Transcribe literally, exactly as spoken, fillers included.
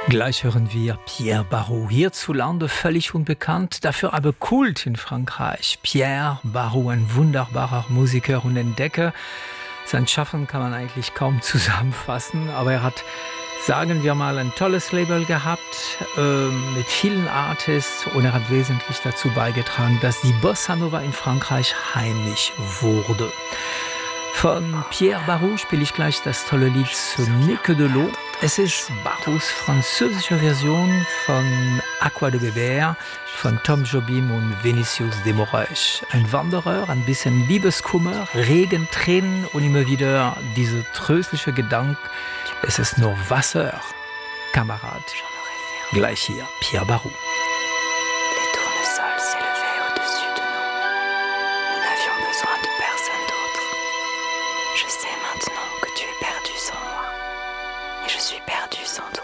Gleich hören wir Pierre Barrault, hierzulande völlig unbekannt, dafür aber Kult in Frankreich. Pierre Barrault, ein wunderbarer Musiker und Entdecker. Sein Schaffen kann man eigentlich kaum zusammenfassen, aber er hat, sagen wir mal, ein tolles Label gehabt äh, mit vielen Artists und er hat wesentlich dazu beigetragen, dass die Bossa Nova in Frankreich heimisch wurde. Von Pierre Barrault spiele ich gleich das tolle Lied Ce n'est que de l'eau. Es ist Barraults französische Version von Aqua de Beber von Tom Jobim und Vinicius de Moraes. Ein Wanderer, ein bisschen Liebeskummer, Regen, Tränen und immer wieder diese tröstliche Gedanke, es ist nur Wasser. Kamerad, gleich hier Pierre Barrault. Je sais maintenant que tu es perdu sans moi, et je suis perdu sans toi.